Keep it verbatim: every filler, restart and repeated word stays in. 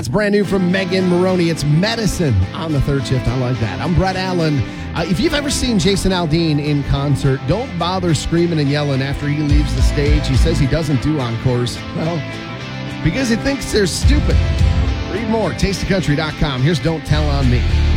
brand new from Megan Maroney. It's Medicine on the third shift. I like that. I'm Brett Allen. Uh, if you've ever seen Jason Aldean in concert, don't bother screaming and yelling after he leaves the stage. He says he doesn't do encores. Well, because he thinks they're stupid. Read more, taste of country dot com. Here's Don't Tell on Me.